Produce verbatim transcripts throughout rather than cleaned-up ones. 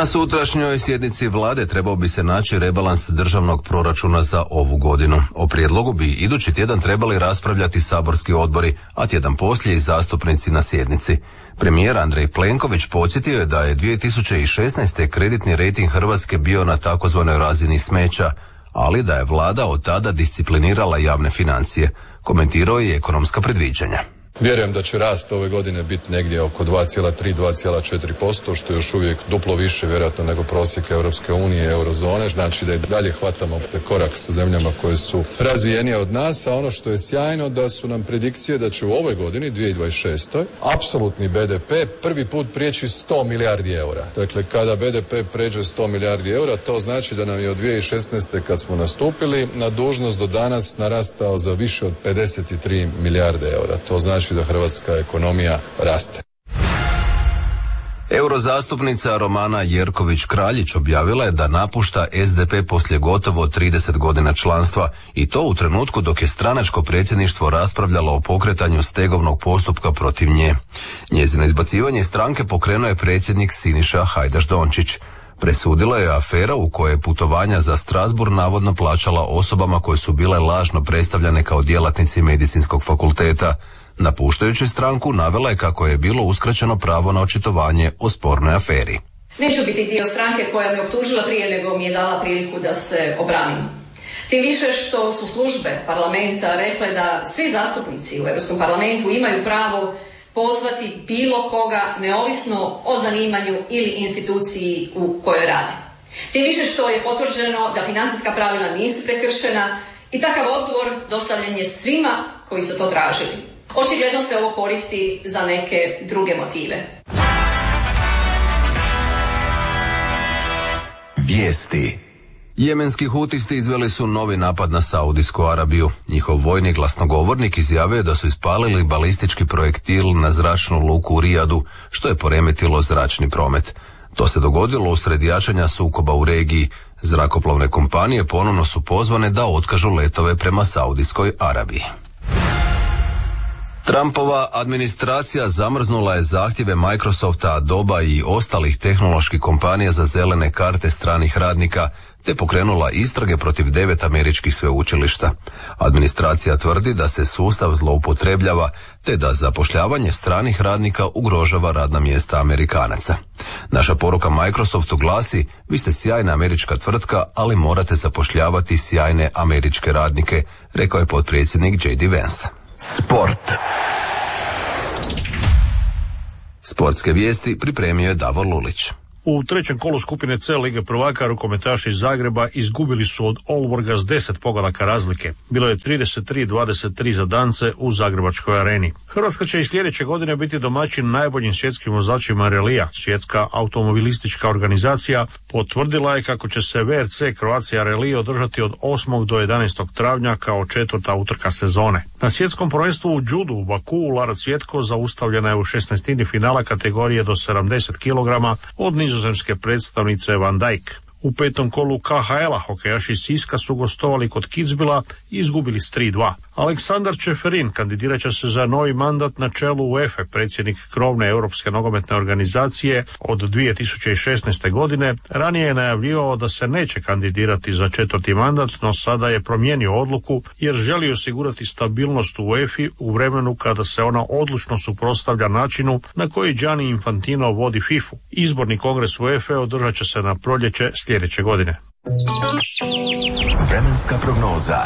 Na sutrašnjoj sjednici vlade trebao bi se naći rebalans državnog proračuna za ovu godinu. O prijedlogu bi idući tjedan trebali raspravljati saborski odbori, a tjedan poslije i zastupnici na sjednici. Premijer Andrej Plenković podsjetio je da je dvije tisuće šesnaeste. kreditni rejting Hrvatske bio na takozvanoj razini smeća, ali da je vlada od tada disciplinirala javne financije. Komentirao je ekonomska predviđanja. Vjerujem da će rast ove godine biti negdje oko dva zarez tri do dva zarez četiri posto, što je još uvijek duplo više vjerojatno nego prosjek Europske unije i eurozone. Znači da i dalje hvatamo te korak sa zemljama koje su razvijenije od nas, a ono što je sjajno da su nam predikcije da će u ovoj godini, dvije tisuće dvadeset šeste. apsolutni be de pe prvi put prijeći sto milijardi eura. Dakle, kada be de pe pređe sto milijardi eura, to znači da nam je od dvije tisuće šesnaeste. kad smo nastupili na dužnost do danas narastao za više od pedeset tri milijarde eura. To znači da hrvatska ekonomija raste. Eurozastupnica Romana Jerković-Kraljić objavila je da napušta es de pe poslije gotovo trideset godina članstva, i to u trenutku dok je stranačko predsjedništvo raspravljalo o pokretanju stegovnog postupka protiv nje. Njezino izbacivanje iz stranke pokrenuo je predsjednik Siniša Hajdaš-Dončić. Presudila je afera u kojoj je putovanja za Strasbourg navodno plaćala osobama koje su bile lažno predstavljane kao djelatnici medicinskog fakulteta. Napuštajući stranku navela je kako je bilo uskraćeno pravo na očitovanje o spornoj aferi. Neću biti dio stranke koja me optužila prije nego mi je dala priliku da se obranim. Tim više što su službe parlamenta rekle da svi zastupnici u Europskom parlamentu imaju pravo pozvati bilo koga neovisno o zanimanju ili instituciji u kojoj rade. Tim više što je potvrđeno da financijska pravila nisu prekršena i takav odgovor dostavljen je svima koji su to tražili. Očigledno se ovo koristi za neke druge motive. Vijesti. Jemenski hutisti izveli su novi napad na Saudijsku Arabiju. Njihov vojni glasnogovornik izjavio je da su ispalili balistički projektil na zračnu luku u Rijadu, što je poremetilo zračni promet. To se dogodilo usred jačanja sukoba u regiji. Zrakoplovne kompanije ponovno su pozvane da otkažu letove prema Saudijskoj Arabiji. Trumpova administracija zamrznula je zahtjeve Microsofta, Adoba i ostalih tehnoloških kompanija za zelene karte stranih radnika, te pokrenula istrage protiv devet američkih sveučilišta. Administracija tvrdi da se sustav zloupotrebljava, te da zapošljavanje stranih radnika ugrožava radna mjesta Amerikanaca. Naša poruka Microsoftu glasi: vi ste sjajna američka tvrtka, ali morate zapošljavati sjajne američke radnike, rekao je potpredsjednik J D Vance. Sport. Sportske vijesti pripremio je Davor Lulić. U trećem kolu skupine C Lige prvaka rukometaši iz Zagreba izgubili su od Olborga s deset pogodaka razlike. Bilo je trideset tri dvadeset tri za Dance u Zagrebačkoj areni. Hrvatska će i sljedeće godine biti domaćin najboljim svjetskim vozačima relija. Svjetska automobilistička organizacija potvrdila je kako će se V R C Croatia Rally održati od osmog do jedanaestog travnja kao četvrta utrka sezone. Na svjetskom prvenstvu u judu u Bakuu Lara Cvjetko zaustavljena je u šesnaestini finala kategorije do sedamdeset kilograma od nizozemske predstavnice Van Dijk. U petom kolu K H L-a hokejaši iz Siska su gostovali kod Kitzbühela i izgubili s tri dva. Aleksandar Čeferin kandidirat će se za novi mandat na čelu UEFA, predsjednik krovne Europske nogometne organizacije od dvije tisuće šesnaeste. godine. Ranije je najavljivao da se neće kandidirati za četvrti mandat, no sada je promijenio odluku jer želi osigurati stabilnost u UEFA u vremenu kada se ona odlučno suprotstavlja načinu na koji Gianni Infantino vodi FIFA. Izborni kongres UEFA održat će se na proljeće sljedeće godine. Vremenska prognoza.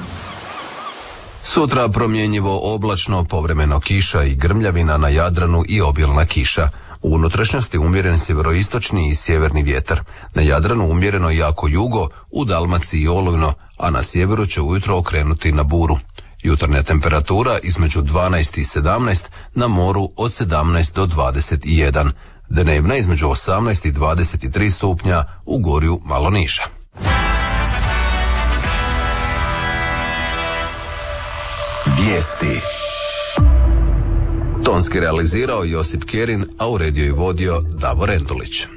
Sutra promjenjivo oblačno, povremeno kiša i grmljavina na Jadranu i obilna kiša. U unutrašnjosti umjeren sjeveroistočni i sjeverni vjetar. Na Jadranu umjereno jako jugo, u Dalmaciji olujno, a na sjeveru će ujutro okrenuti na buru. Jutarnja temperatura između dvanaest i sedamnaest, na moru od sedamnaest do dvadeset jedan. Dnevna između osamnaest i dvadeset tri stupnja, u Gorju malo niža. Vijesti. Tonski realizirao Josip Kerin, a uredio i vodio Davor Endulić.